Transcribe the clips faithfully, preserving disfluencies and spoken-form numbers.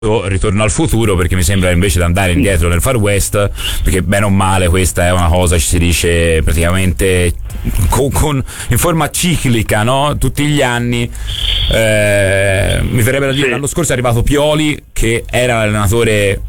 Ritorno al futuro, perché mi sembra invece di andare indietro nel Far West, perché bene o male questa è una cosa, ci si dice praticamente con, con in forma ciclica, no? Tutti gli anni. Eh, mi verrebbe da dire, sì. L'anno scorso è arrivato Pioli, che era l'allenatore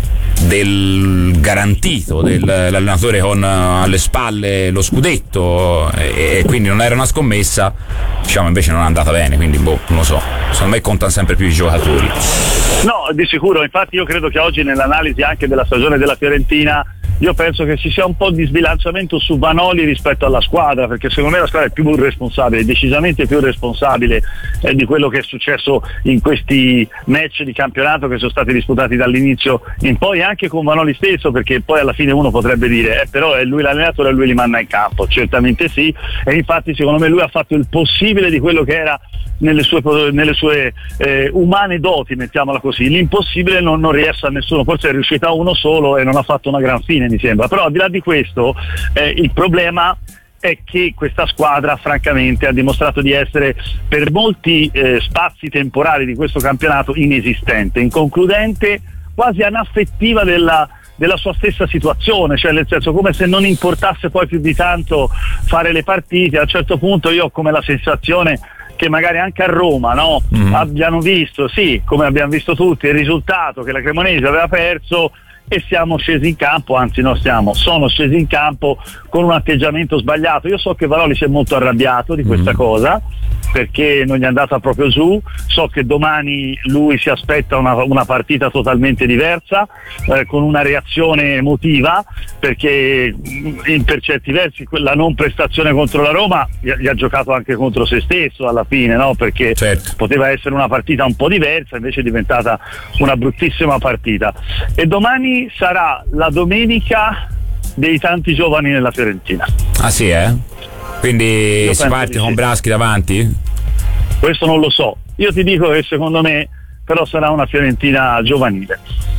del garantito, dell'allenatore con alle spalle lo scudetto, e, e quindi non era una scommessa, diciamo, invece non è andata bene, quindi boh, non lo so, secondo me contano sempre più i giocatori. No, di sicuro, infatti io credo che oggi nell'analisi anche della stagione della Fiorentina io penso che ci sia un po' di sbilanciamento su Vanoli rispetto alla squadra, perché secondo me la squadra è più responsabile, decisamente più responsabile eh, di quello che è successo in questi match di campionato che sono stati disputati dall'inizio in poi, anche con Vanoli stesso, perché poi alla fine uno potrebbe dire eh, però è lui l'allenatore e lui li manda in campo, certamente sì, e infatti secondo me lui ha fatto il possibile di quello che era nelle sue, nelle sue eh, umane doti, mettiamola così. L'impossibile non, non riesce a nessuno, forse è riuscito a uno solo e non ha fatto una gran fine, mi sembra. Però al di là di questo eh, il problema è che questa squadra francamente ha dimostrato di essere per molti eh, spazi temporali di questo campionato inesistente, inconcludente, quasi anaffettiva della della sua stessa situazione, cioè nel senso come se non importasse poi più di tanto fare le partite. A un certo punto io ho come la sensazione che magari anche a Roma, no, mm. abbiano visto, sì, come abbiamo visto tutti, il risultato che la Cremonese aveva perso e siamo scesi in campo, anzi no stiamo, sono scesi in campo con un atteggiamento sbagliato. Io so che Vanoli si è molto arrabbiato di questa mm. cosa, perché non gli è andata proprio giù, so che domani lui si aspetta una, una partita totalmente diversa, eh, con una reazione emotiva, perché in per certi versi la non prestazione contro la Roma gli, gli ha giocato anche contro se stesso alla fine, no? Perché certo, poteva essere una partita un po' diversa, invece è diventata una bruttissima partita. E domani sarà la domenica dei tanti giovani nella Fiorentina. Ah sì, eh? Quindi io si parte con sì. Braschi davanti? Questo non lo so, io ti dico che secondo me però sarà una Fiorentina giovanile.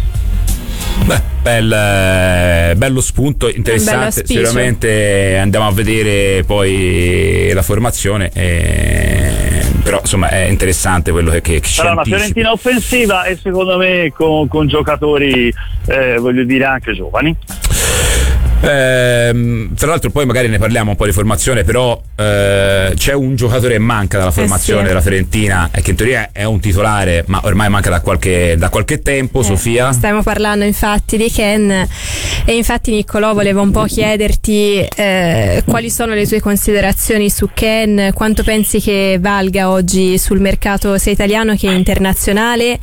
Beh, bel, bello spunto, interessante, sicuramente andiamo a vedere poi la formazione, eh, però insomma è interessante quello che, che, che sarà una Fiorentina offensiva e secondo me con, con giocatori eh, voglio dire anche giovani. Eh, tra l'altro poi magari ne parliamo un po' di formazione, però eh, c'è un giocatore che manca dalla formazione eh sì. della Fiorentina e che in teoria è un titolare, ma ormai manca da qualche, da qualche tempo. eh, Sofia? Stiamo parlando infatti di Ken, e infatti Niccolò voleva un po' chiederti eh, quali sono le tue considerazioni su Ken, quanto pensi che valga oggi sul mercato sia italiano che internazionale,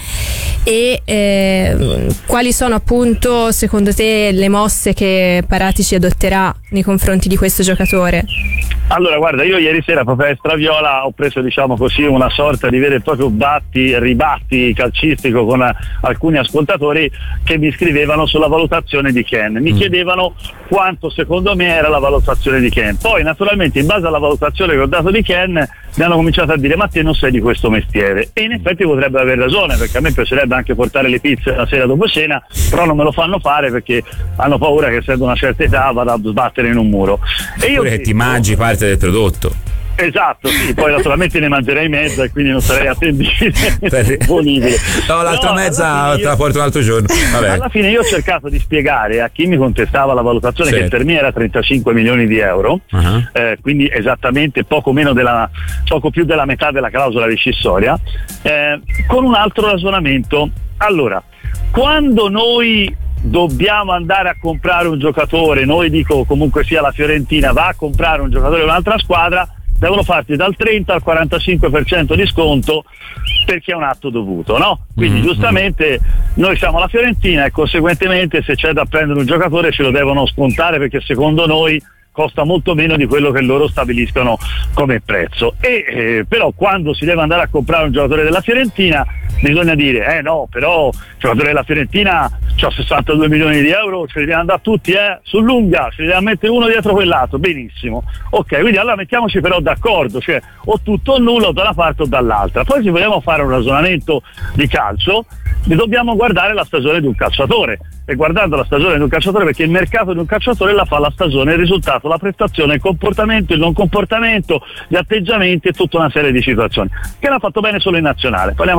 e eh, quali sono appunto secondo te le mosse che Paratici adotterà nei confronti di questo giocatore? Allora guarda, io ieri sera proprio a Straviola ho preso, diciamo così, una sorta di vero e proprio batti, ribatti calcistico con alcuni ascoltatori che mi scrivevano sulla valutazione di Ken, mi mm. chiedevano quanto secondo me era la valutazione di Ken. Poi naturalmente in base alla valutazione che ho dato di Ken mi hanno cominciato a dire ma te non sei di questo mestiere, e in effetti potrebbe aver ragione, perché a me piacerebbe anche portare le pizze la sera dopo cena, però non me lo fanno fare perché hanno paura che essendo una certa età vada a sbattere in un muro. E io che ti mangi parte del prodotto. Esatto, sì, poi naturalmente ne mangerei mezza e quindi non sarei attendibile. Disponibile. No, l'altra no, mezza te la porto un altro giorno. Vabbè. Alla fine io ho cercato di spiegare a chi mi contestava la valutazione, certo, che per me era trentacinque milioni di euro, uh-huh. eh, quindi esattamente poco meno della, poco più della metà della clausola rescissoria, eh, con un altro ragionamento. Allora, quando noi dobbiamo andare a comprare un giocatore, noi dico comunque sia la Fiorentina va a comprare un giocatore di un'altra squadra, devono farti dal trenta al quarantacinque per cento di sconto, perché è un atto dovuto, no? Quindi mm-hmm. giustamente noi siamo la Fiorentina e conseguentemente se c'è da prendere un giocatore ce lo devono scontare, perché secondo noi costa molto meno di quello che loro stabiliscono come prezzo. E eh, però quando si deve andare a comprare un giocatore della Fiorentina bisogna dire eh no, però il giocatore della Fiorentina c'ha sessantadue milioni di euro, ce li devono andare tutti eh sull'unga, ce li devono mettere uno dietro quell'altro, benissimo, ok, quindi allora mettiamoci però d'accordo, cioè o tutto o nulla, o da una parte o dall'altra. Poi se vogliamo fare un ragionamento di calcio dobbiamo guardare la stagione di un calciatore, e guardando la stagione di un calciatore, perché il mercato di un calciatore la fa la stagione, il risultato, la prestazione, il comportamento, il non comportamento, gli atteggiamenti e tutta una serie di situazioni che l'ha fatto bene solo in nazionale, parliamoci chiaro e tondo.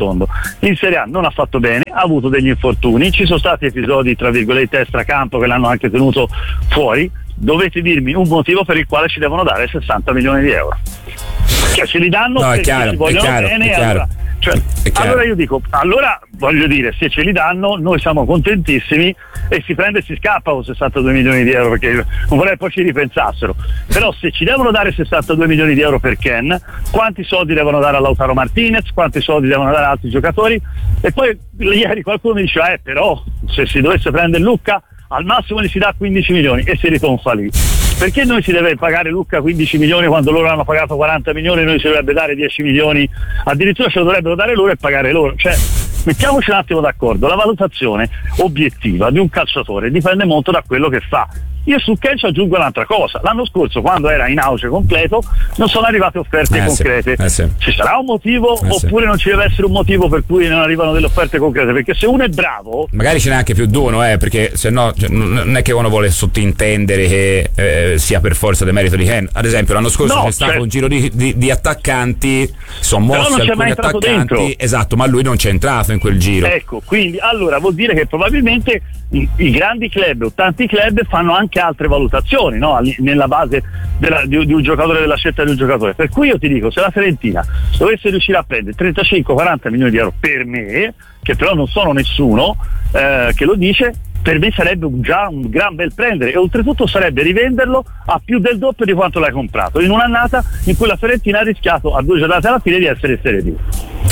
tondo. In Serie A non ha fatto bene, ha avuto degli infortuni, ci sono stati episodi tra virgolette extracampo che l'hanno anche tenuto fuori. Dovete dirmi un motivo per il quale ci devono dare sessanta milioni di euro. Cioè ce li danno no, perché chiaro, ci vogliono chiaro, bene. Allora, cioè, allora io dico, allora voglio dire, se ce li danno noi siamo contentissimi e si prende e si scappa con sessantadue milioni di euro, perché non vorrei poi ci ripensassero. Però se ci devono dare sessantadue milioni di euro per Ken, quanti soldi devono dare a Lautaro Martinez, quanti soldi devono dare a altri giocatori? E poi ieri qualcuno mi diceva eh però se si dovesse prendere Lucca al massimo gli si dà quindici milioni e si ritonfa lì. Perché noi si deve pagare Lucca quindici milioni quando loro hanno pagato quaranta milioni e noi ci dovrebbe dare dieci milioni, addirittura ce lo dovrebbero dare loro e pagare loro? Cioè, mettiamoci un attimo d'accordo, la valutazione obiettiva di un calciatore dipende molto da quello che fa. Io su Ken ci aggiungo un'altra cosa: l'anno scorso, quando era in auge completo, non sono arrivate offerte eh concrete. Sì, eh sì. Ci sarà un motivo eh oppure sì. non ci deve essere un motivo per cui non arrivano delle offerte concrete? Perché se uno è bravo, magari ce n'è anche più di uno, eh, perché se no cioè, non è che uno vuole sottintendere che eh, sia per forza del merito di Ken. Ad esempio l'anno scorso no, c'è stato certo. un giro di, di, di attaccanti, sono Però mossi non c'è alcuni mai entrato attaccanti dentro. esatto, ma lui non c'è entrato in quel giro. Ecco, quindi allora vuol dire che probabilmente i, i grandi club o tanti club fanno anche altre valutazioni, no? Nella base della, di, di un giocatore, della scelta di un giocatore. Per cui io ti dico, se la Fiorentina dovesse riuscire a prendere trentacinque quaranta milioni di euro per me, che però non sono nessuno eh, che lo dice, per me sarebbe un, già un gran bel prendere, e oltretutto sarebbe rivenderlo a più del doppio di quanto l'hai comprato in un'annata in cui la Fiorentina ha rischiato a due giornate alla fine di essere in Serie D.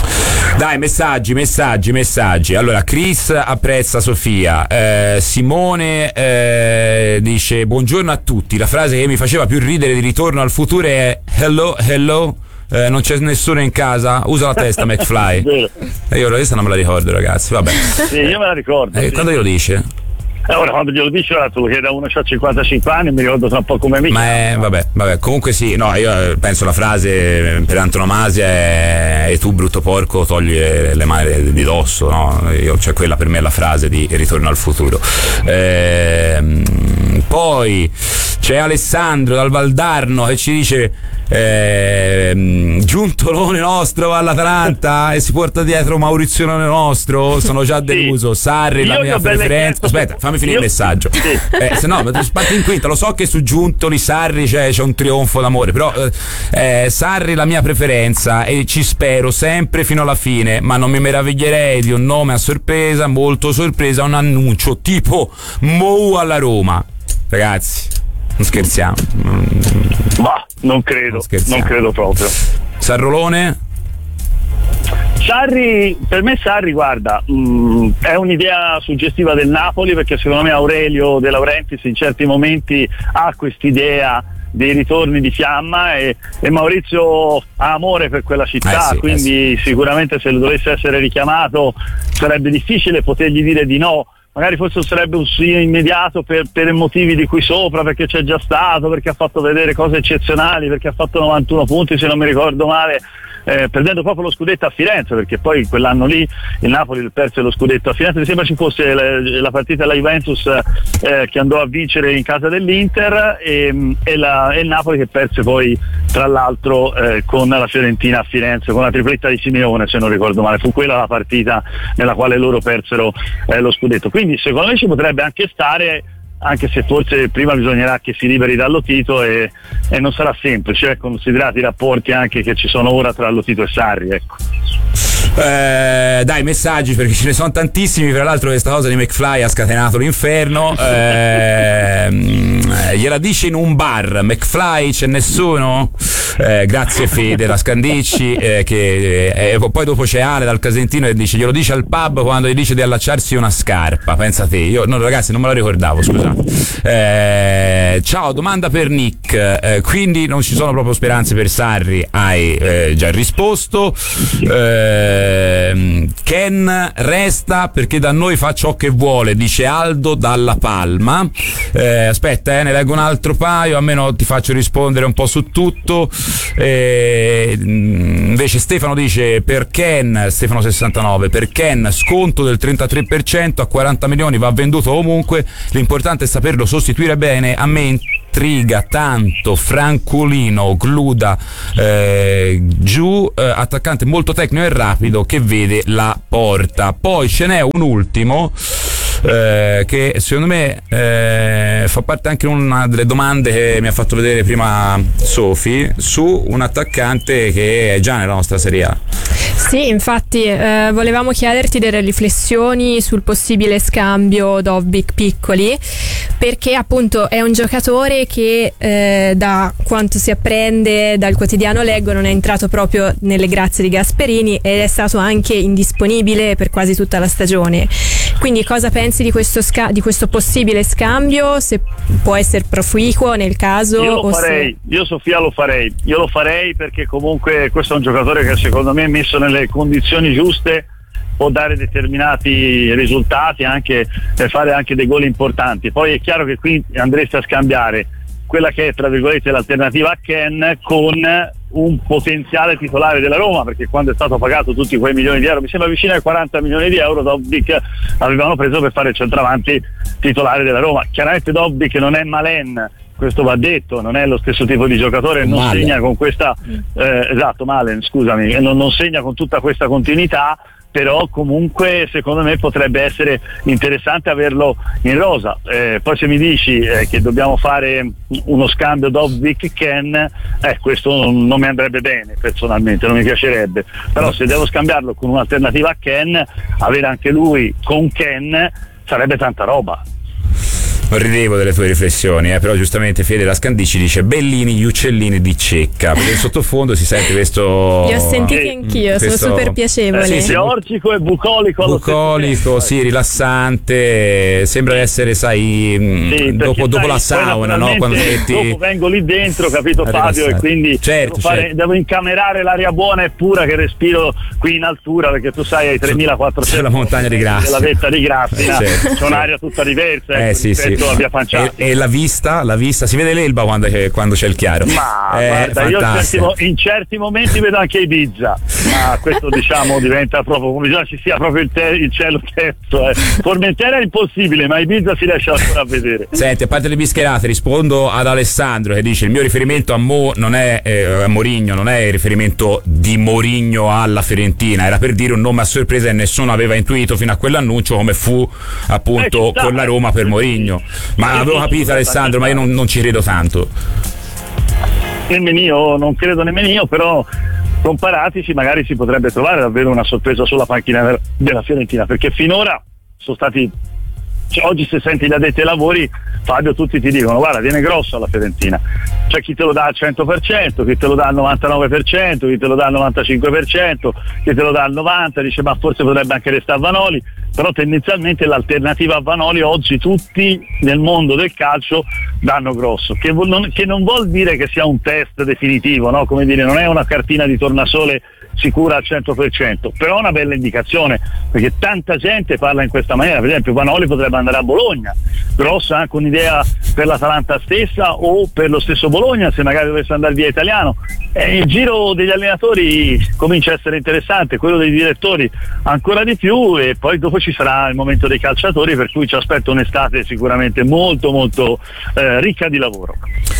Dai, messaggi, messaggi, messaggi. Allora, Chris apprezza Sofia. Eh, Simone eh, dice: buongiorno a tutti. La frase che mi faceva più ridere di Ritorno al futuro è hello, hello. Eh, non c'è nessuno in casa? Usa la testa, McFly. E io questa non me la ricordo, ragazzi. Vabbè. Sì, io me la ricordo. Eh, sì. Quando glielo dice? Eh, ora quando glielo dice, te lo chiede a uno che ha cinquantacinque anni, mi ricordo tra un po' come amico. Ma è, vabbè, vabbè, comunque sì, no, io penso la frase per antonomasia è e tu brutto porco togli le mani di dosso, no? Io, cioè quella per me è la frase di Ritorno al futuro. Ehm, poi c'è Alessandro dal Valdarno che ci dice eh, Giuntolone nostro all'Atalanta e si porta dietro Maurizione nostro, sono già deluso. Sì. Sarri, la Io mia preferenza. Aspetta, fammi finire io... il messaggio. Sì. Eh, se no, spatti in quinta, lo so che su Giuntoli Sarri c'è, c'è un trionfo d'amore, però eh, Sarri la mia preferenza e ci spero sempre fino alla fine, ma non mi meraviglierei di un nome a sorpresa, molto sorpresa, un annuncio tipo Mou alla Roma. Ragazzi, non scherziamo. Ma non credo, non, non credo proprio. Sarrolone? Sarri, per me Sarri, guarda, mh, è un'idea suggestiva del Napoli, perché secondo me Aurelio De Laurentiis in certi momenti ha quest'idea dei ritorni di fiamma e, e Maurizio ha amore per quella città, eh sì, quindi eh sì. Sicuramente se dovesse essere richiamato sarebbe difficile potergli dire di no. Magari forse sarebbe un sì immediato per, per i motivi di qui sopra, perché c'è già stato, perché ha fatto vedere cose eccezionali, perché ha fatto novantuno punti se non mi ricordo male, eh, perdendo proprio lo scudetto a Firenze, perché poi quell'anno lì il Napoli perse lo scudetto a Firenze. Mi sembra ci fosse la, la partita della Juventus eh, che andò a vincere in casa dell'Inter e, e, la, e il Napoli che perse poi tra l'altro eh, con la Fiorentina a Firenze, con la tripletta di Simeone se non ricordo male. Fu quella la partita nella quale loro persero eh, lo scudetto. Quindi secondo me ci potrebbe anche stare, anche se forse prima bisognerà che si liberi da Lotito e, e non sarà semplice, eh, considerati i rapporti anche che ci sono ora tra Lotito e Sarri, ecco. Eh, dai, messaggi, perché ce ne sono tantissimi. Tra l'altro questa cosa di McFly ha scatenato l'inferno. eh, gliela dice in un bar McFly, c'è nessuno? Eh, grazie Fede da Scandicci, eh, che, eh, poi dopo c'è Ale dal Casentino che dice glielo dice al pub quando gli dice di allacciarsi una scarpa. Pensa te, io no, ragazzi non me la ricordavo, scusate. Eh, ciao, domanda per Nick. Eh, quindi non ci sono proprio speranze per Sarri, hai eh, già risposto. eh, Ken resta perché da noi fa ciò che vuole, dice Aldo dalla Palma. Eh, aspetta, eh, ne leggo un altro paio, almeno ti faccio rispondere un po' su tutto. Eh, invece Stefano dice per Ken, Stefano sessantanove, per Ken sconto del trentatré per cento a quaranta milioni, va venduto ovunque, l'importante è saperlo sostituire bene, a me intriga tanto Francolino Gluda eh, giù, eh, attaccante molto tecnico e rapido che vede la porta. Poi ce n'è un ultimo Eh, che secondo me eh, fa parte anche una delle domande che mi ha fatto vedere prima Sofi su un attaccante che è già nella nostra Serie A. Sì, infatti eh, volevamo chiederti delle riflessioni sul possibile scambio Dovbyk-Piccoli, perché appunto è un giocatore che eh, da quanto si apprende dal quotidiano Leggo non è entrato proprio nelle grazie di Gasperini ed è stato anche indisponibile per quasi tutta la stagione. Quindi cosa pensi di questo, sca- di questo possibile scambio? Se può essere proficuo nel caso? Io lo o farei, se... io Sofia lo farei, io lo farei perché comunque questo è un giocatore che secondo me messo nelle condizioni giuste può dare determinati risultati, anche per fare anche dei gol importanti. Poi è chiaro che qui andresti a scambiare quella che è tra virgolette l'alternativa a Ken con un potenziale titolare della Roma, perché quando è stato pagato tutti quei milioni di euro, mi sembra vicino ai quaranta milioni di euro, Dovbyk avevano preso per fare il centravanti titolare della Roma. Chiaramente Dovbyk non è Malen, questo va detto, non è lo stesso tipo di giocatore, non Malen. segna con questa eh, esatto Malen scusami non, non segna con tutta questa continuità, però comunque secondo me potrebbe essere interessante averlo in rosa. Eh, poi se mi dici eh, che dobbiamo fare uno scambio Dovbyk-Ken, eh, questo non, non mi andrebbe bene personalmente, non mi piacerebbe, però se devo scambiarlo con un'alternativa a Ken, avere anche lui con Ken sarebbe tanta roba. Ridevo delle tue riflessioni, eh, però giustamente Fede Lascandici dice Bellini, gli uccellini di Cecca, perché in sottofondo si sente questo. Li ho sentiti anch'io, questo... sono super piacevoli. Eh, sì, sì, orcico e bucolico. Bucolico, sì, rilassante, sembra essere, sai, sì, dopo, dopo la sauna, no? Quando metti... Dopo vengo lì dentro, capito Fabio, e quindi certo, devo, fare, certo. devo incamerare l'aria buona e pura che respiro qui in altura, perché tu sai ai tremilaquattrocento c'è la montagna di Grassi, la vetta di Grassina, certo, c'è un'aria tutta diversa, eh, ecco, sì, sì. Via Panciati. E, e la vista, la vista, si vede l'Elba quando, quando c'è il chiaro. Ma è guarda, io in certi, in certi momenti vedo anche Ibiza, ma questo diciamo diventa proprio come bisogna ci sia proprio il, te- il cielo terzo. Eh. Formentera è impossibile, ma Ibiza si riesce ancora a vedere. Senti, a parte le bischerate, rispondo ad Alessandro che dice: il mio riferimento a Mo non è eh, a Mourinho, non è il riferimento di Mourinho alla Fiorentina, era per dire un nome a sorpresa che nessuno aveva intuito fino a quell'annuncio, come fu appunto eh, con la Roma per Mourinho. Ma avevo capito Alessandro, ma io non, non ci credo tanto. Nemmeno io, non credo nemmeno io, però comparatici magari si potrebbe trovare davvero una sorpresa sulla panchina della Fiorentina, perché finora sono stati, cioè, oggi se senti gli addetti ai lavori, Fabio, tutti ti dicono guarda viene grosso alla Fiorentina, c'è chi te lo dà al cento per cento, chi te lo dà al novantanove per cento, chi te lo dà al novantacinque per cento, chi te lo dà al novanta per cento, dice ma forse potrebbe anche restare Vanoli, però tendenzialmente l'alternativa a Vanoli oggi tutti nel mondo del calcio danno grosso, che, non, che non vuol dire che sia un test definitivo, no? Come dire, non è una cartina di tornasole sicura al cento per cento, però è una bella indicazione, perché tanta gente parla in questa maniera. Per esempio Vanoli potrebbe andare a Bologna, grossa anche un'idea per l'Atalanta stessa o per lo stesso Bologna se magari dovesse andare via Italiano. E il giro degli allenatori comincia a essere interessante, quello dei direttori ancora di più, e poi dopo ci sarà il momento dei calciatori, per cui ci aspetta un'estate sicuramente molto molto eh, ricca di lavoro.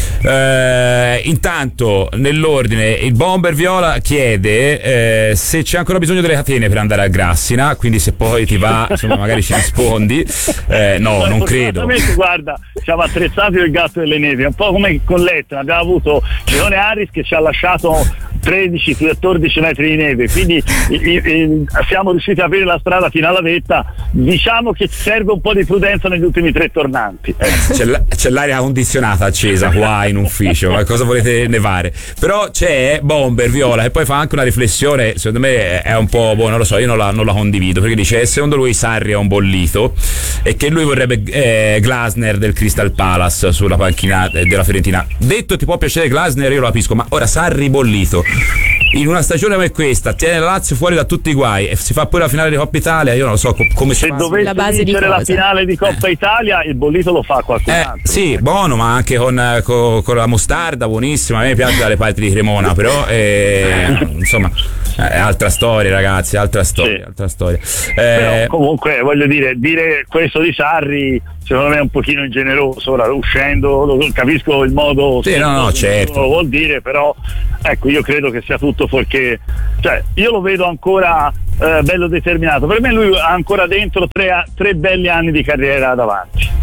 Eh, intanto nell'ordine il Bomber Viola chiede eh, se c'è ancora bisogno delle catene per andare a Grassina, quindi se poi ti va insomma magari ci rispondi. Eh, no, non credo. Guarda, siamo attrezzati il gatto delle nevi, un po' come con l'Etna, abbiamo avuto Leone Harris che ci ha lasciato tredici quattordici metri di neve, quindi i, i, siamo riusciti a aprire la strada fino alla vetta. Diciamo che serve un po' di prudenza negli ultimi tre tornanti. Eh. C'è, la, c'è l'aria condizionata accesa qua in ufficio, ma cosa volete nevare? Però c'è Bomber Viola che poi fa anche una riflessione, secondo me è un po', boh, non lo so, io non la, non la condivido, perché dice secondo lui Sarri è un bollito e che lui vorrebbe eh, Glasner del Crystal Palace sulla panchina della Fiorentina. Detto ti può piacere Glasner, io lo capisco, ma ora Sarri bollito in una stagione come questa tiene la Lazio fuori da tutti i guai e si fa pure la finale di Coppa Italia, io non lo so co- come si se fa. Se dovesse la base vincere la finale di Coppa eh. Italia, il bollito lo fa qualcun eh, altro. Sì, buono, ma anche con, con, con la mostarda buonissima, a me piace dalle parti di Cremona, però eh, insomma Eh, altra storia, ragazzi, altra storia, sì. altra storia. Eh, Però comunque voglio dire, dire questo di Sarri secondo me è un pochino ingeneroso. Ora uscendo lo, capisco il modo sì, no, no, certo. lo vuol dire, però ecco, io credo che sia tutto perché, cioè, io lo vedo ancora eh, bello determinato. Per me lui ha ancora dentro tre, tre belli anni di carriera davanti.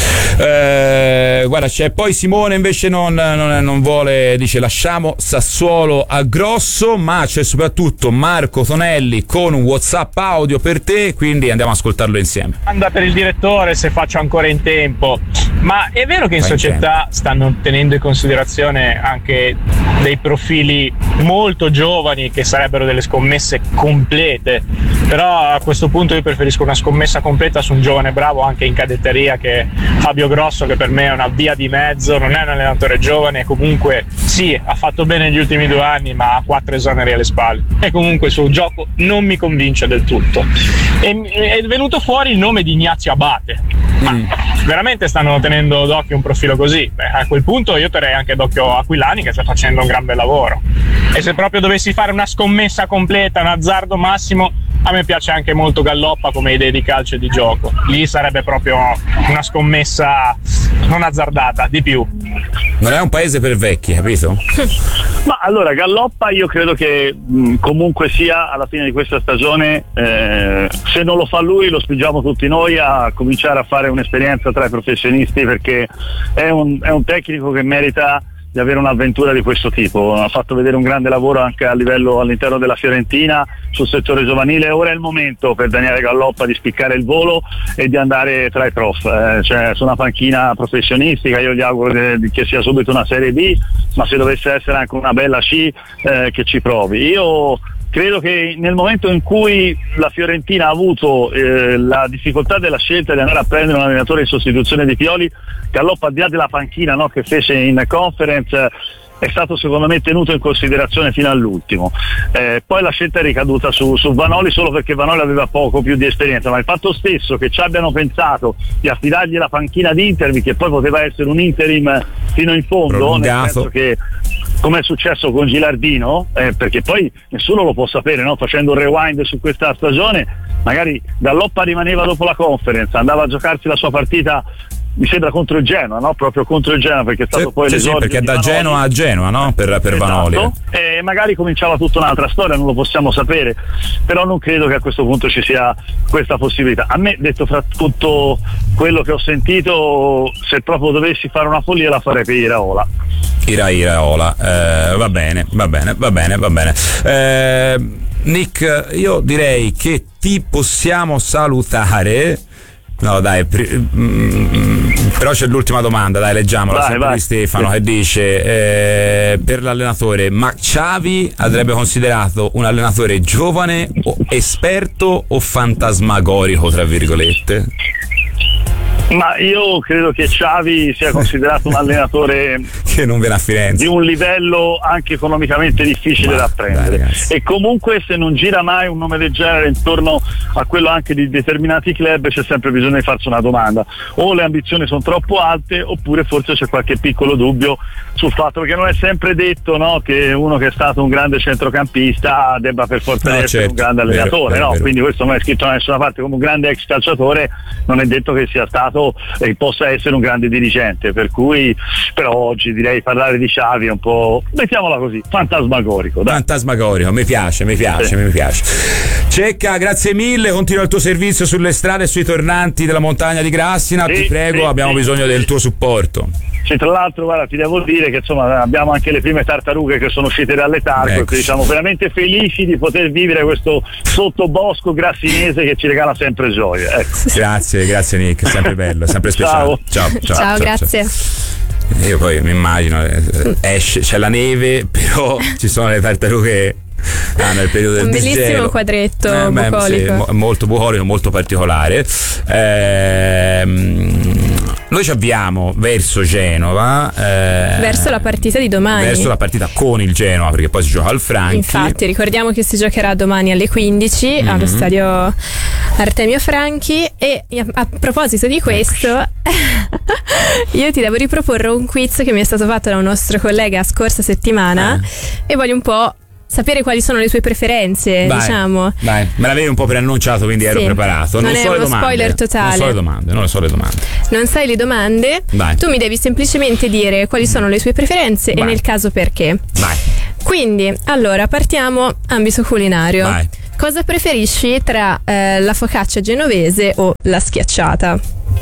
Eh, guarda, c'è poi Simone invece non, non, non vuole, dice lasciamo Sassuolo a Grosso, ma c'è soprattutto Marco Tonelli con un WhatsApp audio per te, quindi andiamo ad ascoltarlo insieme. Anda per il direttore se faccio ancora in tempo, ma è vero che in Vai società in stanno tenendo in considerazione anche dei profili molto giovani che sarebbero delle scommesse complete, però a questo punto io preferisco una scommessa completa su un giovane bravo anche in cadetteria che è Fabio Grosso, che per me è una via di mezzo, non è un allenatore giovane, comunque sì, ha fatto bene negli ultimi due anni ma ha quattro esoneri alle spalle e comunque sul gioco non mi convince del tutto. E, è venuto fuori il nome di Ignazio Abate, ma mm. veramente stanno tenendo d'occhio un profilo così? Beh, a quel punto io terrei anche d'occhio Aquilani che sta facendo un gran bel lavoro, e se proprio dovessi fare una scommessa completa, un azzardo massimo, a me piace anche molto Galloppa come idee di calcio e di gioco, lì sarebbe proprio una scommessa non azzardata, di più. Non è un paese per vecchi, capito? Ma allora Galloppa io credo che mh, comunque sia alla fine di questa stagione, eh, se non lo fa lui lo spingiamo tutti noi a cominciare a fare un'esperienza tra i professionisti, perché è un, è un tecnico che merita di avere un'avventura di questo tipo. Ha fatto vedere un grande lavoro anche a livello all'interno della Fiorentina sul settore giovanile. Ora è il momento per Daniele Galloppa di spiccare il volo e di andare tra i prof, eh, cioè su una panchina professionistica. Io gli auguro de- che sia subito una Serie B, ma se dovesse essere anche una bella C, eh, che ci provi. Io credo che nel momento in cui la Fiorentina ha avuto eh, la difficoltà della scelta di andare a prendere un allenatore in sostituzione di Pioli, Galloppa, al di là della panchina, no, che fece in conference, è stato secondo me tenuto in considerazione fino all'ultimo. Eh, poi la scelta è ricaduta su, su Vanoli solo perché Vanoli aveva poco più di esperienza, ma il fatto stesso che ci abbiano pensato di affidargli la panchina di Intervi, che poi poteva essere un interim fino in fondo, prolungato, nel senso che, come è successo con Gilardino, eh, perché poi nessuno lo può sapere, no? Facendo un rewind su questa stagione, magari Galloppa rimaneva dopo la conference, andava a giocarsi la sua partita, mi sembra contro il Genoa, no? Proprio contro il Genoa, perché è stato sì, poi sì, l'esordio sì, perché di da Vanoli. Genoa a Genoa, no? Per, per Esatto. Vanoli. E magari cominciava tutta un'altra storia, non lo possiamo sapere, però non credo che a questo punto ci sia questa possibilità. A me, detto fra tutto quello che ho sentito, se proprio dovessi fare una follia la farei per Iraola. Ira Iraola, eh, va bene, va bene, va bene, va bene. Eh, Nick, io direi che ti possiamo salutare. No dai, pr- mm, però c'è l'ultima domanda, dai, leggiamola. Vai, sempre vai. di Stefano, che dice eh, per l'allenatore, ma Xavi andrebbe considerato un allenatore giovane o esperto o fantasmagorico, tra virgolette? Ma io credo che Xavi sia considerato un allenatore che non viene a Firenze, di un livello anche economicamente difficile ma, da prendere, dai, e comunque se non gira mai un nome del genere intorno a quello anche di determinati club, c'è sempre bisogno di farsi una domanda: o le ambizioni sono troppo alte, oppure forse c'è qualche piccolo dubbio sul fatto, perché non è sempre detto, no, che uno che è stato un grande centrocampista debba per forza no, essere certo, un grande vero, allenatore, vero, no? vero. Quindi questo non è scritto da nessuna parte. Come un grande ex calciatore non è detto che sia stato e possa essere un grande dirigente, per cui però oggi direi parlare di Xavi è un po', mettiamola così, fantasmagorico, dai. Fantasmagorico, mi piace, mi piace, sì. mi piace. Cecca, grazie mille, continua il tuo servizio sulle strade e sui tornanti della montagna di Grassina, sì, ti prego, sì, abbiamo sì. bisogno del tuo supporto. Sì, tra l'altro guarda, ti devo dire che insomma abbiamo anche le prime tartarughe che sono uscite dalle targhe, quindi siamo veramente felici di poter vivere questo sottobosco grassinese che ci regala sempre gioia, ecco. Grazie, grazie Nick, sempre bello, sempre speciale. Ciao, ciao, ciao, ciao, ciao grazie. Ciao. Io poi mi immagino, esce, c'è la neve, però ci sono le tartarughe. Ah, nel periodo del un bellissimo disgelo. quadretto eh, beh, bucolico, sì, mo- molto bucolico, molto particolare. Ehm, noi ci abbiamo verso Genova, eh, verso la partita di domani, verso la partita con il Genova, perché poi si gioca al Franchi. Infatti ricordiamo che si giocherà domani alle quindici mm-hmm. allo stadio Artemio Franchi. E a, a proposito di questo io ti devo riproporre un quiz che mi è stato fatto da un nostro collega scorsa settimana, eh. e voglio un po' sapere quali sono le sue preferenze, vai, diciamo. Vai, me l'avevi un po' preannunciato, quindi sì, ero preparato. Non, non so è le uno domande. spoiler totale. Non so le domande, non so le domande. Non sai le domande? Vai. Tu mi devi semplicemente dire quali sono le sue preferenze vai. E nel caso perché. Vai. Quindi, allora, partiamo ambito culinario. Vai. Cosa preferisci tra eh, la focaccia genovese o la schiacciata?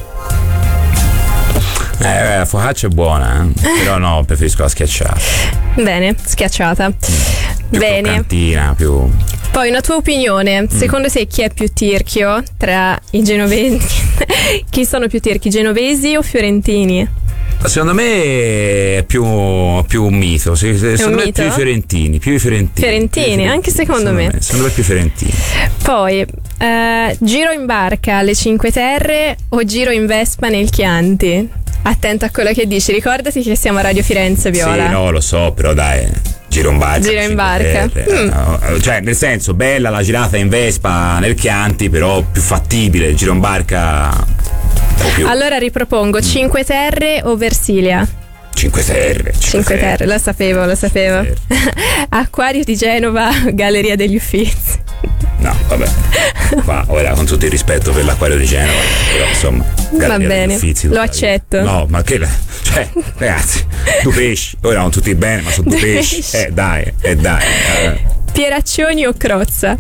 Eh, la focaccia è buona, eh? Però no, preferisco la schiacciata. Bene, schiacciata. Più Bene. Croccantina, più... Poi una tua opinione, mm. secondo te chi è più tirchio tra i genovesi? Chi sono più tirchi, genovesi o fiorentini? Secondo me è più, più un mito, se, se, secondo me mito? più i fiorentini, più i fiorentini. Fiorentini, fiorentini anche secondo, secondo me. me. Secondo me più fiorentini. Poi, eh, giro in barca alle Cinque Terre o giro in Vespa nel Chianti? Attento a quello che dici, ricordati che siamo a Radio Firenze, Viola. Sì, no, lo so, però dai, giro in barca. Giro in barca. Mm. No, cioè, nel senso, bella la girata in Vespa nel Chianti, però più fattibile, giro in barca più. Allora ripropongo, mm. Cinque Terre o Versilia? Cinque Terre. Cinque, Cinque terre. terre, lo sapevo, lo sapevo. Acquario di Genova, Galleria degli Uffizi. No, vabbè. Ma ora, con tutto il rispetto per l'Acquario di Genova, però insomma, va bene, Uffizi, lo accetto. No, ma che, cioè, ragazzi, due pesci. Ora non tutti bene, ma sono due pesci. pesci. Eh, dai, eh, dai. Eh. Pieraccioni o Crozza?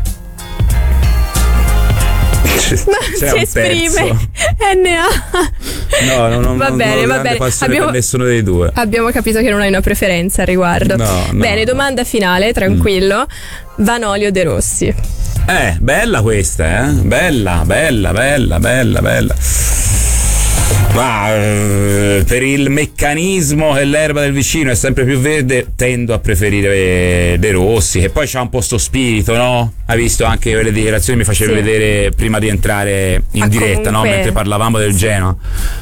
C'è si esprime N A. No, no, no, va non, bene, non va bene. Abbiamo, per nessuno dei due. Abbiamo capito che non hai una preferenza al riguardo. No, no, bene, domanda finale, tranquillo. Mm. Vanoli o De Rossi? Eh, bella questa, eh? Bella, bella, bella, bella, bella. Ma eh, per il meccanismo che l'erba del vicino è sempre più verde, tendo a preferire De Rossi, che poi c'ha un po' sto spirito, no? Hai visto anche le dichiarazioni, mi facevi sì. vedere prima di entrare in ah, diretta, comunque... no? Mentre parlavamo del Genoa.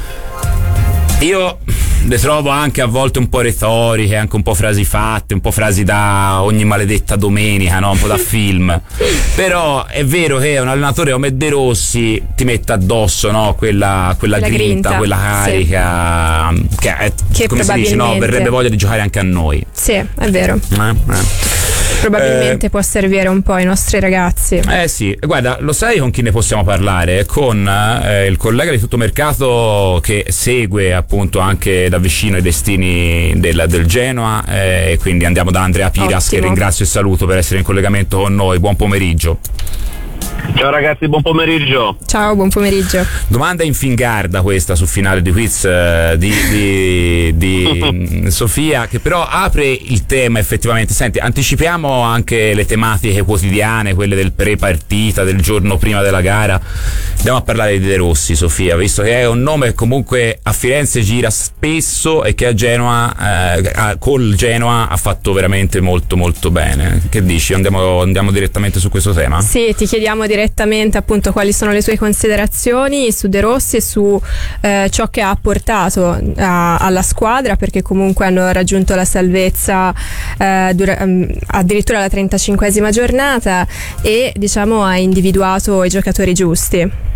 Io le trovo anche a volte un po' retoriche, anche un po' frasi fatte, un po' frasi da ogni maledetta domenica, no? Un po' da film. Però è vero che un allenatore come De Rossi ti mette addosso, no? Quella, quella, quella grinta, grinta, quella carica, sì. che, è, che come si dice, no? Verrebbe voglia di giocare anche a noi. Sì, è vero. Eh, eh. Probabilmente eh, può servire un po' ai nostri ragazzi. Eh sì, guarda, lo sai con chi ne possiamo parlare? Con eh, il collega di Tuttomercato che segue appunto anche da vicino i destini del, del Genoa, e eh, quindi andiamo da Andrea Piras, Ottimo. Che ringrazio e saluto per essere in collegamento con noi. Buon pomeriggio. Ciao ragazzi, buon pomeriggio. Ciao, buon pomeriggio. Domanda infingarda questa sul finale di quiz eh, di, di, di Sofia, che però apre il tema effettivamente. Senti, anticipiamo anche le tematiche quotidiane, quelle del pre-partita, del giorno prima della gara. Andiamo a parlare di De Rossi, Sofia, visto che è un nome che comunque a Firenze gira spesso e che a Genoa, eh, col Genoa ha fatto veramente molto molto bene. Che dici? Andiamo, andiamo direttamente su questo tema? Sì, ti chiediamo direttamente appunto quali sono le tue considerazioni su De Rossi e su eh, ciò che ha portato a, alla squadra, perché comunque hanno raggiunto la salvezza eh, dura, um, addirittura la trentacinquesima giornata e diciamo ha individuato i giocatori giusti.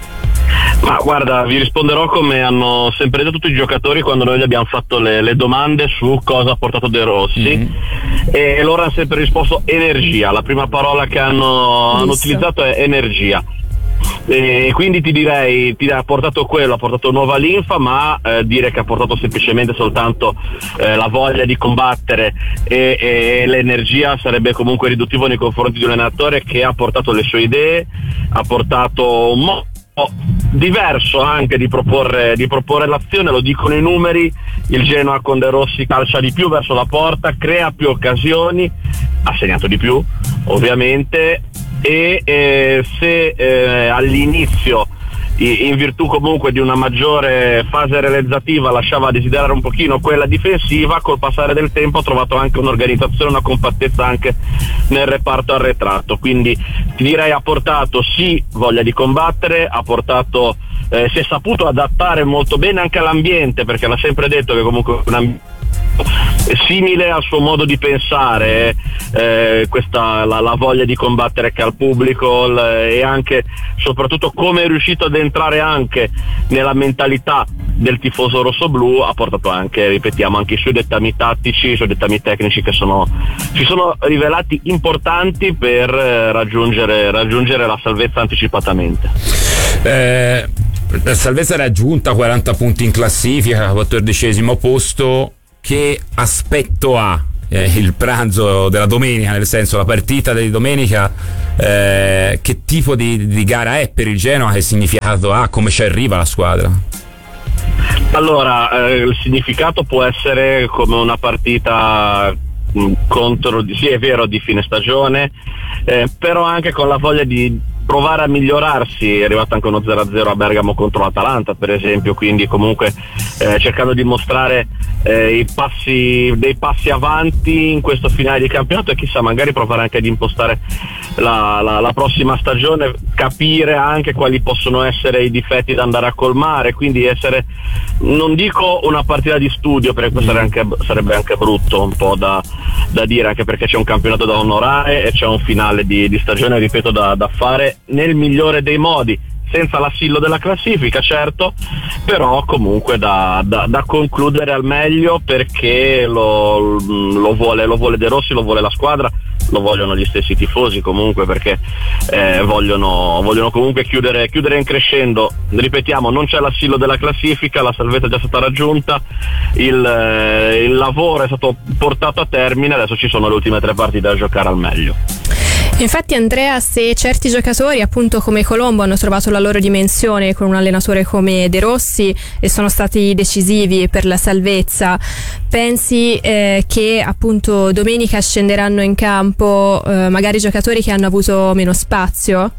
Ma guarda, vi risponderò come hanno sempre detto tutti i giocatori quando noi gli abbiamo fatto le, le domande su cosa ha portato De Rossi, mm-hmm. e loro hanno sempre risposto energia. La prima parola che hanno, hanno utilizzato è energia. E quindi ti direi, ti ha portato quello, ha portato nuova linfa, ma eh, dire che ha portato semplicemente soltanto eh, la voglia di combattere e, e l'energia sarebbe comunque riduttivo nei confronti di un allenatore che ha portato le sue idee, ha portato un modo diverso anche di proporre, di proporre l'azione. Lo dicono i numeri: il Genoa con De Rossi calcia di più verso la porta, crea più occasioni, ha segnato di più ovviamente, e eh, se eh, all'inizio in virtù comunque di una maggiore fase realizzativa lasciava a desiderare un pochino quella difensiva, col passare del tempo ha trovato anche un'organizzazione, una compattezza anche nel reparto arretrato. Quindi ti direi ha portato sì voglia di combattere, ha portato eh, si è saputo adattare molto bene anche all'ambiente, perché l'ha sempre detto che comunque un ambiente simile al suo modo di pensare, eh, questa la, la voglia di combattere che ha il pubblico, l, e anche soprattutto come è riuscito ad entrare anche nella mentalità del tifoso rossoblu ha portato anche, ripetiamo, anche i suoi dettami tattici, i suoi dettami tecnici che sono, si sono rivelati importanti per eh, raggiungere, raggiungere la salvezza anticipatamente. Eh, la salvezza raggiunta, quaranta punti in classifica, quattordicesimo posto. Che aspetto ha eh, il pranzo della domenica, nel senso la partita di domenica, eh, che tipo di, di gara è per il Genoa, che significato ha, come ci arriva la squadra? Allora, eh, il significato può essere come una partita mh, contro, sì è vero, di fine stagione, eh, però anche con la voglia di provare a migliorarsi. È arrivato anche uno zero a zero a Bergamo contro l'Atalanta, per esempio, quindi comunque eh, cercando di mostrare eh, i passi, dei passi avanti in questo finale di campionato, e chissà, magari provare anche ad impostare la, la, la prossima stagione, capire anche quali possono essere i difetti da andare a colmare, quindi essere, non dico una partita di studio, perché questo sarebbe anche, sarebbe anche brutto un po' da, da dire, anche perché c'è un campionato da onorare e c'è un finale di, di stagione, ripeto, da, da fare nel migliore dei modi, senza l'assillo della classifica, certo, però comunque da, da, da concludere al meglio, perché lo, lo vuole lo vuole De Rossi, lo vuole la squadra, lo vogliono gli stessi tifosi comunque, perché eh, vogliono, vogliono comunque chiudere, chiudere in crescendo. Ripetiamo, non c'è l'assillo della classifica, la salvezza è già stata raggiunta, il, eh, il lavoro è stato portato a termine, adesso ci sono le ultime tre partite da giocare al meglio. Infatti, Andrea, se certi giocatori appunto come Colombo hanno trovato la loro dimensione con un allenatore come De Rossi e sono stati decisivi per la salvezza, pensi eh, che appunto domenica scenderanno in campo eh, magari giocatori che hanno avuto meno spazio?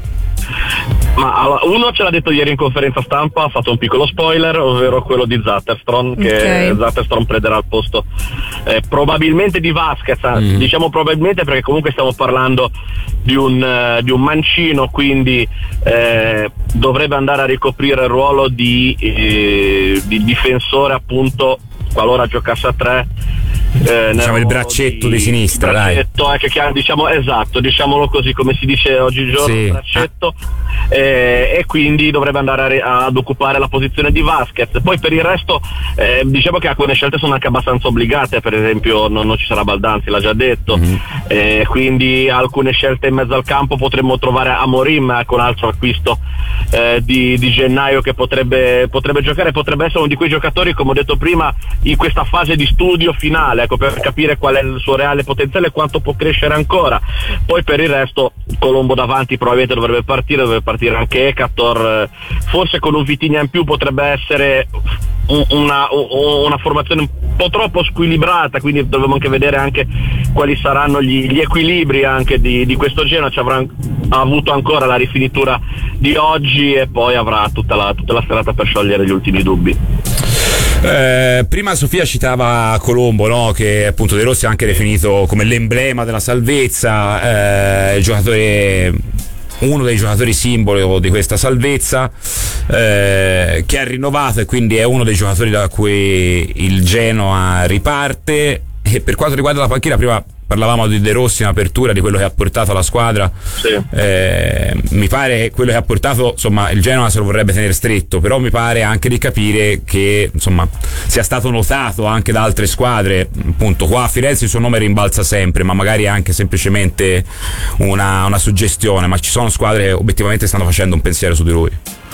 Ma allora, uno ce l'ha detto ieri in conferenza stampa, ha fatto un piccolo spoiler, ovvero quello di Zatterstrom, che okay. Zatterstrom prenderà il posto eh, probabilmente di Vasquez, mm. diciamo probabilmente perché comunque stiamo parlando di un, uh, di un mancino, quindi eh, dovrebbe andare a ricoprire il ruolo di, eh, di difensore, appunto, qualora giocasse a tre. Eh, diciamo il braccetto di, di sinistra, braccetto, dai. Eh, che chiama, diciamo, esatto, diciamolo così, come si dice oggigiorno, sì. braccetto, eh, e quindi dovrebbe andare a, ad occupare la posizione di Vasquez. Poi per il resto eh, diciamo che alcune scelte sono anche abbastanza obbligate, per esempio non, non ci sarà Baldanzi, l'ha già detto, mm-hmm. eh, quindi alcune scelte in mezzo al campo potremmo trovare Amorim con un altro acquisto eh, di, di gennaio che potrebbe, potrebbe giocare, potrebbe essere uno di quei giocatori, come ho detto prima, in questa fase di studio finale, ecco, per capire qual è il suo reale potenziale e quanto può crescere ancora. Poi per il resto Colombo davanti probabilmente dovrebbe partire, dovrebbe partire anche Ekator, forse con un Vitinha in più potrebbe essere una, una formazione un po' troppo squilibrata, quindi dovremo anche vedere anche quali saranno gli, gli equilibri anche di, di questo Genoa. Ci avrà ha avuto ancora la rifinitura di oggi e poi avrà tutta la, tutta la serata per sciogliere gli ultimi dubbi. Eh, prima Sofia citava Colombo, no? Che appunto De Rossi ha anche definito come l'emblema della salvezza, eh, il giocatore, uno dei giocatori simbolo di questa salvezza, eh, che ha rinnovato e quindi è uno dei giocatori da cui il Genoa riparte. E per quanto riguarda la panchina, prima parlavamo di De Rossi in apertura, di quello che ha portato alla squadra, sì. eh, mi pare che quello che ha portato, insomma, il Genoa se lo vorrebbe tenere stretto, però mi pare anche di capire che, insomma, sia stato notato anche da altre squadre. Appunto qua a Firenze il suo nome rimbalza sempre, ma magari anche semplicemente una, una suggestione, ma ci sono squadre che obiettivamente stanno facendo un pensiero su di lui.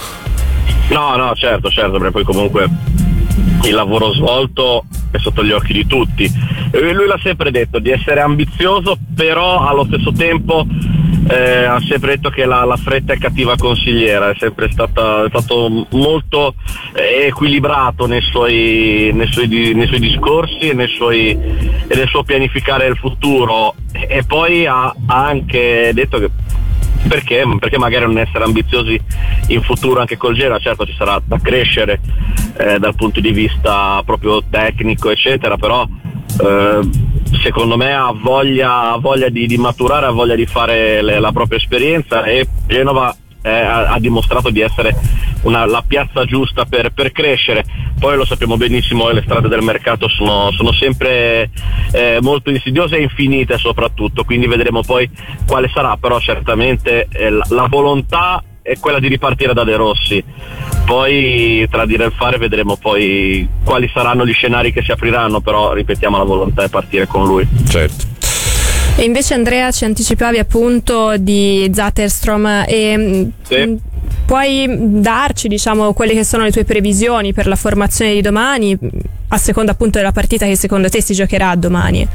No, no, certo, certo, perché poi comunque il lavoro svolto è sotto gli occhi di tutti. E lui l'ha sempre detto, di essere ambizioso, però allo stesso tempo eh, ha sempre detto che la, la fretta è cattiva consigliera, è sempre stata, è stato molto eh, equilibrato nei suoi, nei, suoi, nei suoi discorsi e, nei suoi, e nel suo pianificare il futuro, e poi ha, ha anche detto che perché? Perché magari non essere ambiziosi in futuro anche col Genoa. Certo ci sarà da crescere eh, dal punto di vista proprio tecnico eccetera, però eh, secondo me ha voglia, ha voglia di, di maturare, ha voglia di fare le, la propria esperienza, e Genova eh, ha, ha dimostrato di essere una, la piazza giusta per, per crescere. Poi lo sappiamo benissimo, le strade del mercato sono, sono sempre eh, molto insidiose e infinite soprattutto, quindi vedremo poi quale sarà, però certamente eh, la, la volontà è quella di ripartire da De Rossi. poi tra dire e il fare vedremo poi quali saranno gli scenari che si apriranno, però ripetiamo, la volontà è partire con lui. Certo. E invece Andrea, ci anticipavi appunto di Zetterstrom e Sì. mh, puoi darci, diciamo, quelle che sono le tue previsioni per la formazione di domani, a seconda appunto della partita che secondo te si giocherà domani?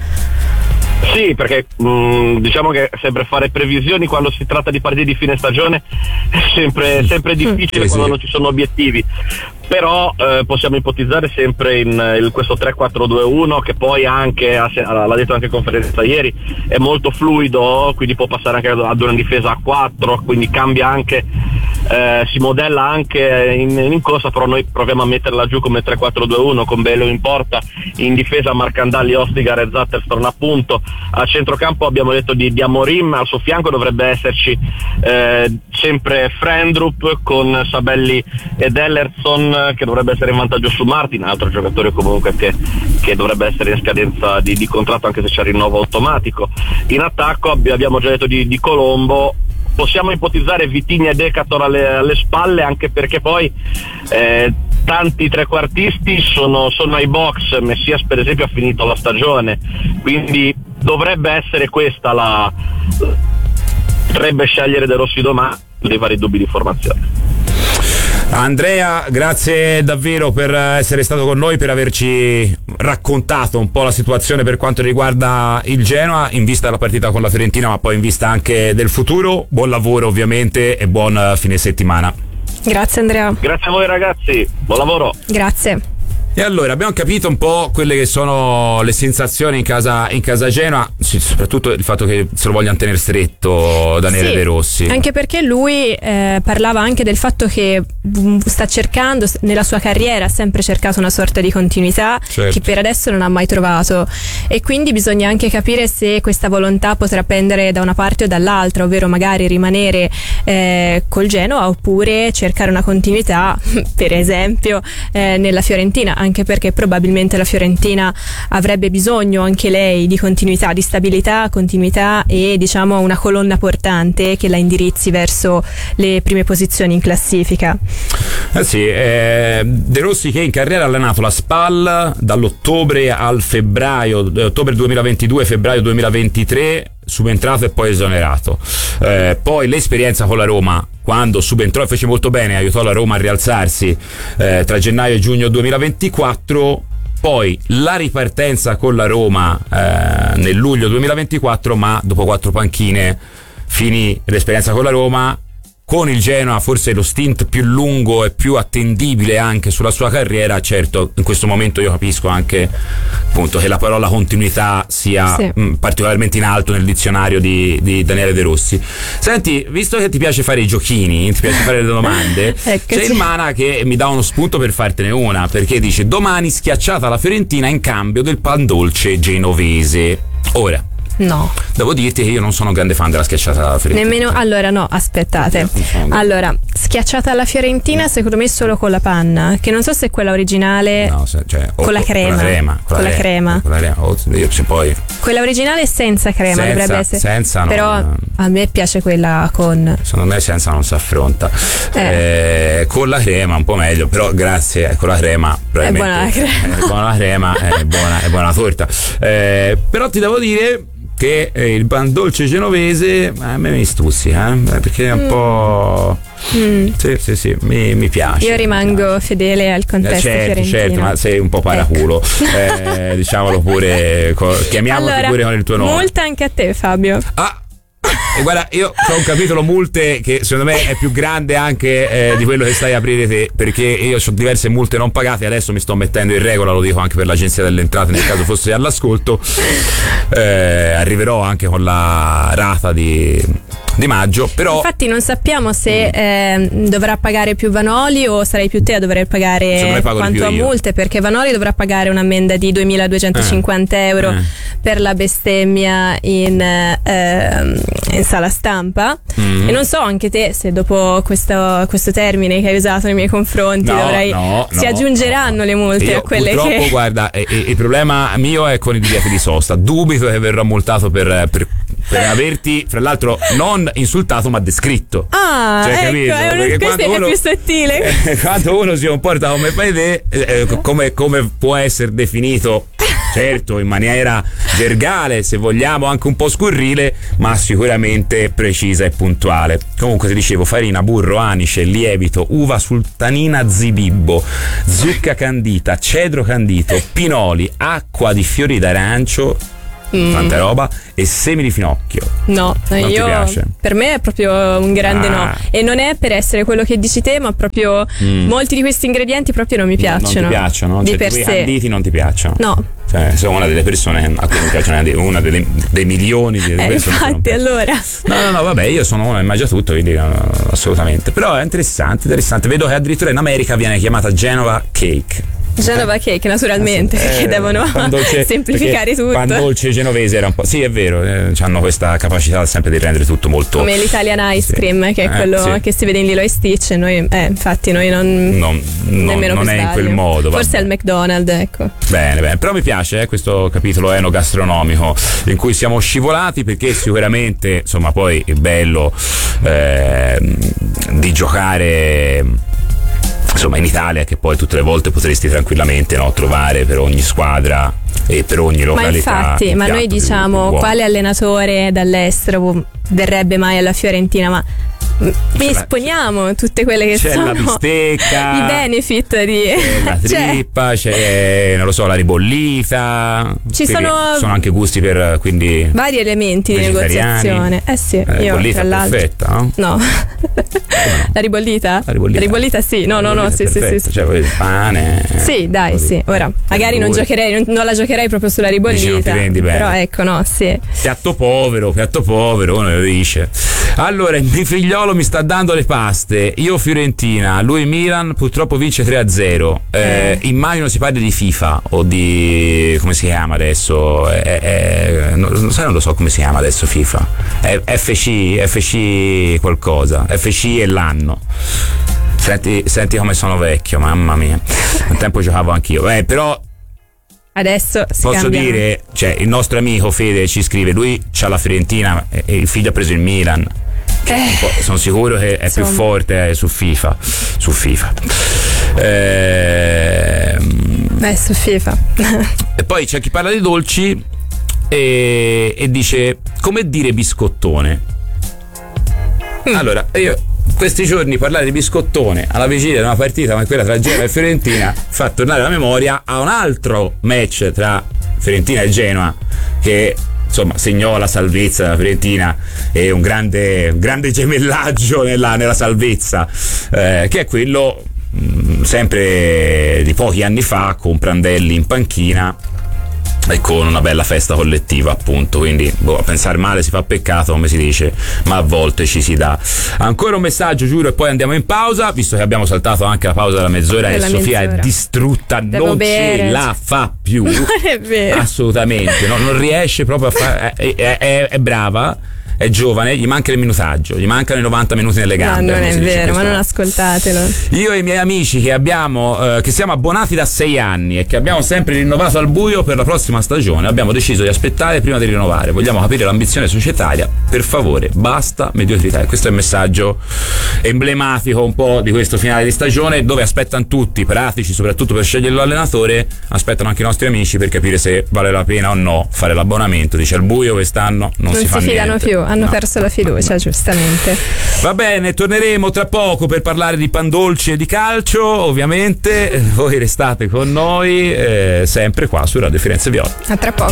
Sì, perché mh, diciamo che sempre fare previsioni quando si tratta di partite di fine stagione è sempre, sempre difficile, Sì, quando sì. non ci sono obiettivi. Però eh, possiamo ipotizzare sempre in, in questo tre quattro due uno, che poi anche, l'ha detto anche in conferenza ieri, è molto fluido, quindi può passare anche ad una difesa a quattro, quindi cambia anche, eh, si modella anche in, in corsa, però noi proviamo a metterla giù come tre quattro due uno con Belo in porta, in difesa Marcandalli, Ostigar e Zetterstrom appunto. A centrocampo abbiamo detto di, di Amorim, al suo fianco dovrebbe esserci eh, sempre Frendrup con Sabelli ed Ellerson, che dovrebbe essere in vantaggio su Martin, altro giocatore comunque che, che dovrebbe essere in scadenza di, di contratto, anche se c'è il rinnovo automatico. In attacco abbi- abbiamo già detto di, di Colombo. Possiamo ipotizzare Vitinha e Decator alle, alle spalle, anche perché poi eh, tanti trequartisti sono, sono ai box. Messias per esempio ha finito la stagione, quindi dovrebbe essere questa la potrebbe scegliere De Rossi domani dei vari dubbi di formazione. Andrea, grazie davvero per essere stato con noi, per averci raccontato un po' la situazione per quanto riguarda il Genoa in vista della partita con la Fiorentina, ma poi in vista anche del futuro. Buon lavoro ovviamente e buon fine settimana. Grazie Andrea. Grazie a voi ragazzi, buon lavoro. Grazie. E allora abbiamo capito un po' quelle che sono le sensazioni in casa, in casa Genoa, soprattutto il fatto che se lo vogliano tenere stretto Daniele Sì, De Rossi. Anche perché lui eh, parlava anche del fatto che sta cercando, nella sua carriera ha sempre cercato una sorta di continuità, Certo. che per adesso non ha mai trovato, e quindi bisogna anche capire se questa volontà potrà pendere da una parte o dall'altra, ovvero magari rimanere eh, col Genoa oppure cercare una continuità per esempio eh, nella Fiorentina, anche perché probabilmente la Fiorentina avrebbe bisogno anche lei di continuità, di stabilità, continuità e diciamo una colonna portante che la indirizzi verso le prime posizioni in classifica. Eh sì, eh, De Rossi che in carriera ha allenato la Spal dall'ottobre al febbraio, eh, ottobre duemilaventidue, febbraio duemilaventitré, subentrato e poi esonerato. Eh, poi l'esperienza con la Roma, quando subentrò e fece molto bene, aiutò la Roma a rialzarsi eh, tra gennaio e giugno duemilaventiquattro. Poi la ripartenza con la Roma eh, nel luglio duemilaventiquattro, ma dopo quattro panchine finì l'esperienza con la Roma. Con il Genoa forse lo stint più lungo e più attendibile anche sulla sua carriera. Certo, in questo momento io capisco anche appunto che la parola continuità sia Sì. mh, particolarmente in alto nel dizionario di, di Daniele De Rossi. Senti, visto che ti piace fare i giochini, ti piace fare le domande, Eccoci. c'è il Mana che mi dà uno spunto per fartene una, perché dice: domani schiacciata la Fiorentina in cambio del pan dolce genovese. Ora, No, devo dirti che io non sono un grande fan della schiacciata alla Fiorentina. nemmeno. Allora no, aspettate. Allora, schiacciata alla Fiorentina secondo me solo con la panna, che non so se è quella originale. No, se- cioè, o- Con la crema. Con la crema. Con la crema. Con la crema. O- io- se poi Quella originale senza crema Senza- dovrebbe essere. senza no. Però a me piace quella con. secondo me senza non si affronta. Eh. Eh, con la crema un po' meglio, però grazie, con la crema È buona la crema. È buona la crema, è buona, è buona la torta. Eh, però ti devo dire che eh, il pan dolce genovese eh, a me mi stuzzica, eh, perché è un Mm. po'. Mm. Sì, sì, sì, mi, mi piace. Io rimango mi fedele al piace. contesto Eh, certo, fiorentino. certo, ma sei un po' paraculo. Eh, diciamolo pure, co- chiamiamolo Allora, pure con il tuo nome. multa anche a te, Fabio. Ah, e guarda, io ho un capitolo multe che secondo me è più grande anche eh, di quello che stai a aprire te, perché io ho diverse multe non pagate, adesso mi sto mettendo in regola, lo dico anche per l'agenzia delle entrate nel caso fosse all'ascolto. Eh, arriverò anche con la rata di, di maggio, però Infatti non sappiamo se eh, dovrà pagare più Vanoli o sarai più te a dover pagare Secondo me pago di quanto più a io. multe, perché Vanoli dovrà pagare un'ammenda di duemiladuecentocinquanta Eh. euro Eh. per la bestemmia in, ehm, in sala stampa. Mm. E non so anche te se dopo questo, questo termine che hai usato nei miei confronti No, dovrai, no, si no, aggiungeranno no. le multe Io a quelle purtroppo, che guarda, eh, eh, il problema mio è con i divieti di sosta. Dubito che verrò multato per, per per averti, fra l'altro, non insultato ma descritto. Ah, cioè, ecco, capito? è, un, questo è uno, più sottile. Eh, quando uno si comporta come fai te, eh, come, come può essere definito, certo in maniera gergale, se vogliamo anche un po' scurrile, ma sicuramente precisa e puntuale. Comunque ti dicevo, farina, burro, anice, lievito, uva sultanina, zibibbo, zucca candita, cedro candito, pinoli, acqua di fiori d'arancio, mm. tanta roba, e semi di finocchio. No, non io, ti piace? Per me è proprio un grande ah. no, e non è per essere quello che dici te, ma proprio mm. molti di questi ingredienti proprio non mi piacciono. Non ti piacciono? Di Cioè, per quei sé. canditi non ti piacciono? No. Cioè, sono una delle persone a cui mi piacciono, una delle, dei milioni di eh, persone. Infatti, allora. No, no, no, vabbè, io sono uno che mangia tutto, quindi no, assolutamente. Però è interessante, interessante. Vedo che addirittura in America viene chiamata Genova Cake. Genova Cake, naturalmente, eh, perché devono dolce, semplificare perché tutto. Pan dolce genovese era un po'. Sì, è vero, eh, hanno questa capacità sempre di rendere tutto molto. Come l'Italian Ice Cream, sì. che è eh, quello sì. che si vede in Lilo e Stitch. Noi, eh, infatti, noi non. Non, non, non è in quel modo. Forse vabbè. al McDonald's, ecco. Bene, bene. Però mi piace eh, questo capitolo enogastronomico in cui siamo scivolati, perché sicuramente, insomma, poi è bello eh, di giocare. Insomma, in Italia, che poi tutte le volte potresti tranquillamente no, trovare per ogni squadra e per ogni località. Ma infatti, ma noi diciamo, quale allenatore dall'estero verrebbe mai alla Fiorentina? Ma mi esponiamo tutte quelle che c'è sono la bistecca, i benefit di c'è la trippa, c'è, c'è non lo so, la ribollita, ci sono, sono anche gusti per quindi vari elementi di negoziazione. Eh sì, la io ribollita tra è l'altro perfetta, no? No. La ribollita? La ribollita, la ribollita sì, no, no, no, sì, sì, sì, sì. Cioè, il pane. Sì, dai, sì. Ora, magari non giocherei, non, non la giocherei proprio sulla ribollita. Dici, non ti vendi bene. Però ecco, no, sì. Piatto povero, piatto povero, uno lo dice. Allora, il mio figliolo mi sta dando le paste. Io Fiorentina, lui Milan, purtroppo vince tre a zero. Eh, eh. Immagino si parli di FIFA o di come si chiama adesso? Eh, eh, non, sai, non lo so come si chiama adesso FIFA. Eh, F C, F C qualcosa. F C è l'anno. Senti, senti come sono vecchio, mamma mia. Un tempo giocavo anch'io. Eh, però adesso si posso cambia. dire, cioè, il nostro amico Fede ci scrive, lui c'ha la Fiorentina e, e il figlio ha preso il Milan. Eh, sono sicuro che è insomma. più forte su FIFA. Su FIFA. Eh, Beh, su FIFA. E poi c'è chi parla di dolci e, e dice come dire biscottone. Mm. Allora, io questi giorni parlare di biscottone alla vigilia di una partita come quella tra Genoa e Fiorentina fa tornare la memoria a un altro match tra Fiorentina e Genoa che insomma segnò la salvezza della Fiorentina e un grande, un grande gemellaggio nella, nella salvezza, eh, che è quello mh, sempre di pochi anni fa con Prandelli in panchina e con una bella festa collettiva, appunto. Quindi boh, a pensare male si fa peccato, come si dice, ma a volte ci si dà. Ancora un messaggio, giuro, e poi andiamo in pausa, visto che abbiamo saltato anche la pausa della mezz'ora e Sofia mezz'ora. È distrutta, Devo non bere. ce la fa più. Non è vero. Assolutamente, no, non riesce proprio a fare. È, è, è, è brava. È giovane, gli manca il minutaggio, gli mancano i novanta minuti nelle gambe. No, non è vero, ma non ascoltatelo. Io e i miei amici che abbiamo, eh, che siamo abbonati da sei anni e che abbiamo sempre rinnovato al buio per la prossima stagione, abbiamo deciso di aspettare prima di rinnovare. Vogliamo capire l'ambizione societaria. Per favore, basta mediocrità. E questo è il messaggio emblematico un po' di questo finale di stagione, dove aspettano tutti, pratici soprattutto per scegliere l'allenatore, aspettano anche i nostri amici per capire se vale la pena o no fare l'abbonamento. Dice al buio quest'anno non, non si, si fa niente. Non si fidano più. Hanno no. perso la fiducia, giustamente. Va bene, torneremo tra poco per parlare di pan dolci e di calcio, ovviamente. Voi restate con noi, eh, sempre qua su Radio Firenze Viola. A tra poco.